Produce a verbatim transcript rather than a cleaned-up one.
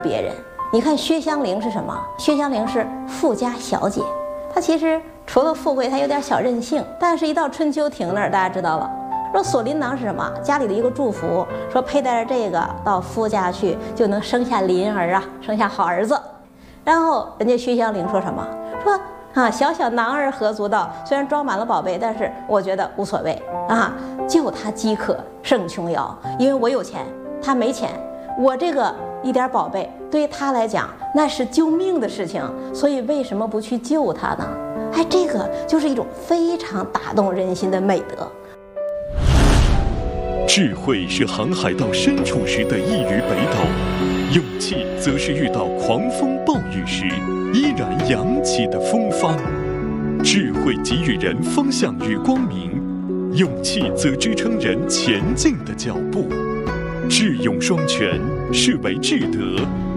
别人。你看薛香菱是什么？薛香菱是富家小姐，她其实除了富贵，她有点小任性。但是，一到春秋亭那儿，大家知道了，说锁麟囊是什么？家里的一个祝福，说佩戴着这个到夫家去，就能生下麟儿啊，生下好儿子。然后人家薛香菱说什么？说啊，小小囊儿何足道？虽然装满了宝贝，但是我觉得无所谓啊。救他饥渴胜琼瑶，因为我有钱，他没钱，我这个一点宝贝对于他来讲那是救命的事情，所以为什么不去救他呢？哎，这个就是一种非常打动人心的美德。 智慧是航海到深处时的一隅北斗，勇气则是遇到狂风暴雨时依然扬起的风帆。智慧给予人方向与光明，勇气则支撑人前进的脚步。智勇双全，是为智德，